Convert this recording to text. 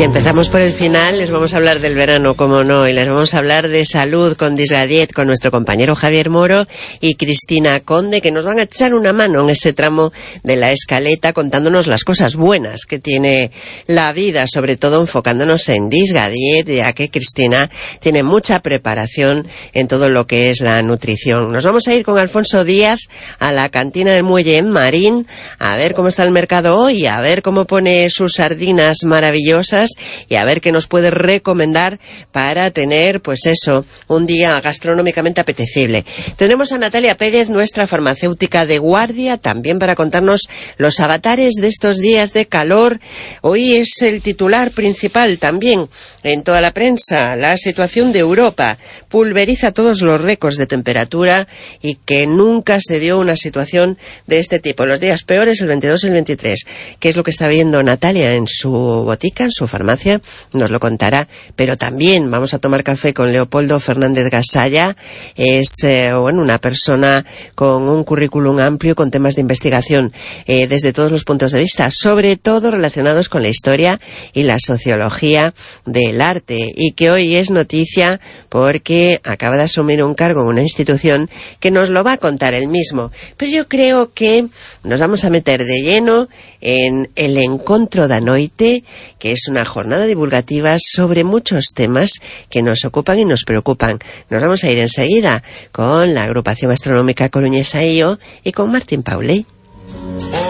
Si empezamos por el final, les vamos a hablar del verano, como no, y les vamos a hablar de salud con Disgadiet, con nuestro compañero Javier Moro y Cristina Conde, que nos van a echar una mano en ese tramo de la escaleta, contándonos las cosas buenas que tiene la vida, sobre todo enfocándonos en Disgadiet, ya que Cristina tiene mucha preparación en todo lo que es la nutrición. Nos vamos a ir con Alfonso Díaz a la cantina del Muelle en Marín, a ver cómo está el mercado hoy, a ver cómo pone sus sardinas maravillosas y a ver qué nos puede recomendar para tener, pues eso, un día gastronómicamente apetecible. Tenemos a Natalia Pérez, nuestra farmacéutica de guardia, también para contarnos los avatares de estos días de calor. Hoy es el titular principal también en toda la prensa. La situación de Europa pulveriza todos los récords de temperatura y que nunca se dio una situación de este tipo. Los días peores, el 22 y el 23. ¿Qué es lo que está viendo Natalia en su botica, en su farmacia? Nos lo contará. Pero también vamos a tomar café con Leopoldo Fernández Gasalla. Es una persona con un currículum amplio, con temas de investigación desde todos los puntos de vista, sobre todo relacionados con la historia y la sociología del arte, y que hoy es noticia porque acaba de asumir un cargo en una institución que nos lo va a contar él mismo. Pero yo creo que nos vamos a meter de lleno en el Encontro da Noite, que es una jornada divulgativa sobre muchos temas que nos ocupan y nos preocupan. Nos vamos a ir enseguida con la agrupación astronómica coruñesa IO y con Martín Pauley.